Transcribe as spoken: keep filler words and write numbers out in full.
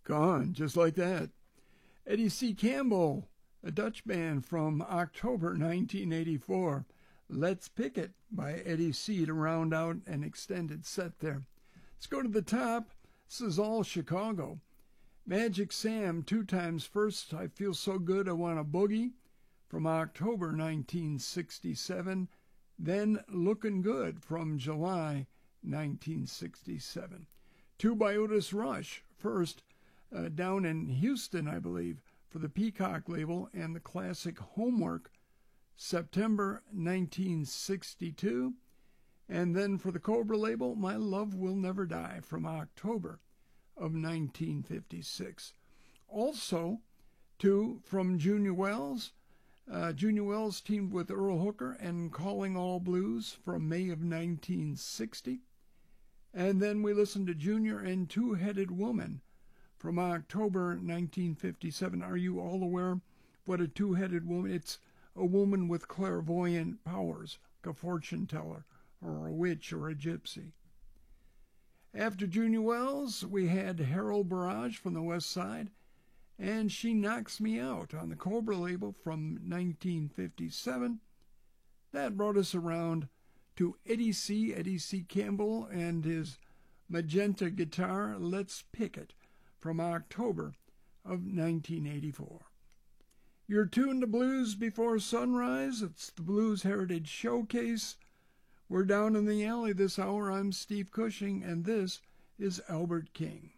Gone, just like that. Eddie C. Campbell, a Dutch band from October nineteen eighty-four. Let's Pick It by Eddie C. to round out an extended set there. Let's go to the top. This is all Chicago. Magic Sam, two times first, I Feel So Good I Want a Boogie, from October nineteen sixty-seven. Then Lookin' Good from July nineteen sixty-seven. Two by Otis Rush, first uh, down in Houston, I believe, for the Peacock label, and the classic Homework, September nineteen sixty-two. And then for the Cobra label, My Love Will Never Die, from October of nineteen fifty-six. Also, two from Junior Wells. Uh, Junior Wells teamed with Earl Hooker and Calling All Blues from May of nineteen sixty. And then we listened to Junior and Two-Headed Woman from October nineteen fifty-seven. Are you all aware what a two-headed woman? It's a woman with clairvoyant powers, like a fortune teller or a witch or a gypsy. After Junior Wells, we had Harold Barrage from the West Side, and She Knocks Me Out on the Cobra label from nineteen fifty-seven. That brought us around to Eddie C., Eddie C. Campbell, and his magenta guitar, Let's Pick It, from October of nineteen eighty-four. You're tuned to Blues Before Sunrise. It's the Blues Heritage Showcase. We're down in the alley this hour. I'm Steve Cushing, and this is Albert King.